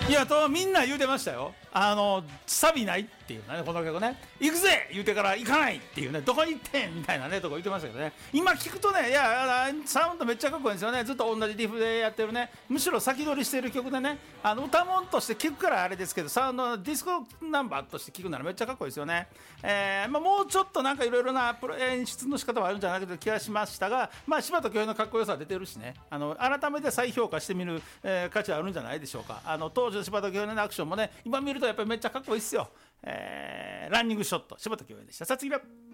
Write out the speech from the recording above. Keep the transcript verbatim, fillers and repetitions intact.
いやとみんな言うてましたよ。あのサビないっていうね、この曲ね、行くぜ言うてから行かないっていうね、どこに行ってんみたいなねとこ言ってましたけどね、今聞くとね、いやサウンドめっちゃかっこいいんですよね。ずっと同じリフでやってるね、むしろ先取りしてる曲でね、あの歌もんとして聞くからあれですけど、サウンドディスコナンバーとして聞くならめっちゃかっこいいですよね。えーまあ、もうちょっとなんかいろいろなプロ演出の仕方はあるんじゃないかという気がしましたが、まあ、柴田恭平のかっこよさは出てるしね、あの改めて再評価してみる、えー、価値はあるんじゃないでしょうか。あの当時の柴田恭平のアクションもね、今見るとやっぱりめっちゃかっこいいっすよ。えー、ランニングショット柴田恭平でした。さあ次は